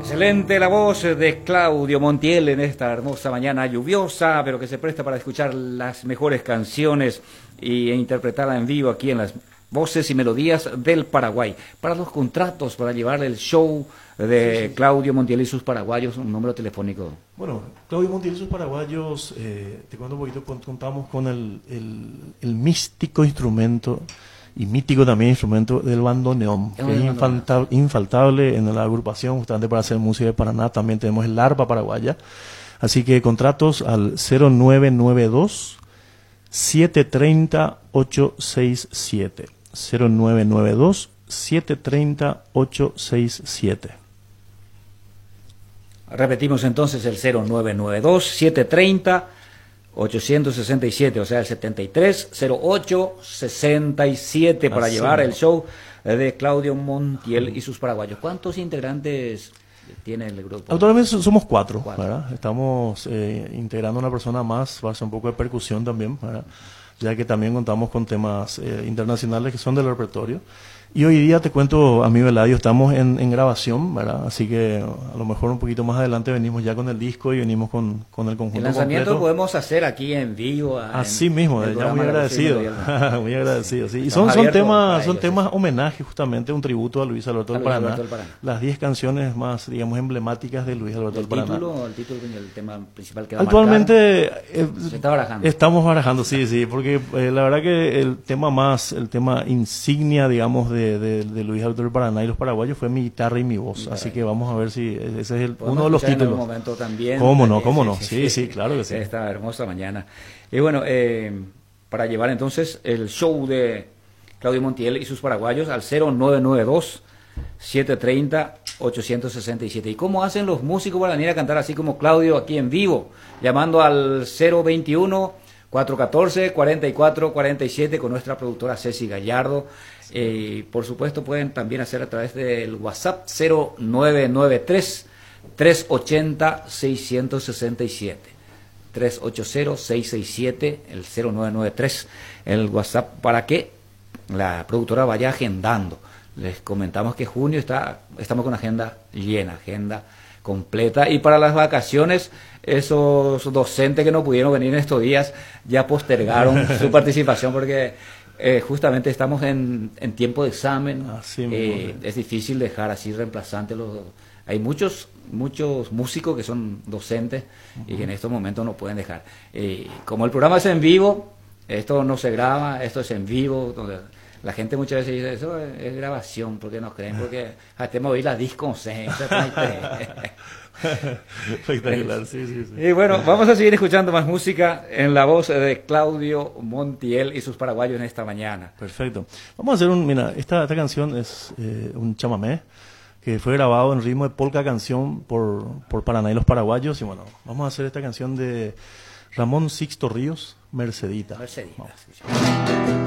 Excelente la voz de Claudio Montiel en esta hermosa mañana lluviosa, pero que se presta para escuchar las mejores canciones e interpretarla en vivo aquí en las voces y melodías del Paraguay. Para los contratos, para llevar el show de Claudio Montiel y sus paraguayos, un número telefónico. Bueno, Claudio Montiel y sus paraguayos, te cuento un poquito, contamos con el místico instrumento y mítico también instrumento del bandoneón, que es infaltable en la agrupación, justamente para hacer música de Paraná. También tenemos el arpa paraguaya. Así que contratos al 0992 730 867. 0992 730 867. Repetimos entonces el 0992 730 867, o sea, el 730867 para llevar el show de Claudio Montiel y sus paraguayos. ¿Cuántos integrantes tiene el grupo? Actualmente somos cuatro. ¿Verdad? Estamos integrando una persona más, va a hacer un poco de percusión también, ¿verdad? Ya que también contamos con temas internacionales que son del repertorio. Y hoy día te cuento, a mí Veladio, estamos en grabación, ¿verdad? Así que a lo mejor un poquito más adelante venimos ya con el disco y venimos con el conjunto el lanzamiento completo. Podemos hacer aquí en vivo. Así mismo, ya muy agradecido. Muy agradecido, sí. Y son temas homenaje justamente, un tributo a Luis Alberto del Paraná. Las 10 canciones más, digamos, emblemáticas de Luis Alberto del Paraná. El título y el tema principal que va actualmente se está barajando. Estamos barajando, sí, porque la verdad que el tema insignia, digamos, de Luis Alberto del Paraná y los paraguayos fue Mi guitarra y mi voz. Así que vamos a ver si ese es uno de los títulos. En un momento también. ¿Cómo no? Sí, claro que sí. Esta hermosa mañana. Y bueno, para llevar entonces el show de Claudio Montiel y sus paraguayos al 0992 730 867. ¿Y cómo hacen los músicos para venir a cantar así como Claudio aquí en vivo? Llamando al 021 414 4447 con nuestra productora Ceci Gallardo. Por supuesto pueden también hacer a través del WhatsApp 0993 380 667 380 667 el 0993 el WhatsApp para que la productora vaya agendando. Les comentamos que junio estamos con agenda llena, agenda completa, y para las vacaciones esos docentes que no pudieron venir en estos días ya postergaron su participación porque justamente estamos en tiempo de examen. Es difícil dejar así reemplazantes. Hay muchos músicos que son docentes y que en estos momentos no pueden dejar. Como el programa es en vivo, esto no se graba, esto es en vivo. La gente muchas veces dice, eso es grabación, porque no creen, porque hasta me oí la disco. Espectacular, sí. Y bueno, vamos a seguir escuchando más música en la voz de Claudio Montiel y sus paraguayos en esta mañana. Perfecto. Vamos a hacer mira, esta canción es un chamamé que fue grabado en ritmo de polka canción por Paraná y los paraguayos. Y bueno, vamos a hacer esta canción de Ramón Sixto Ríos, Mercedita. Mercedita.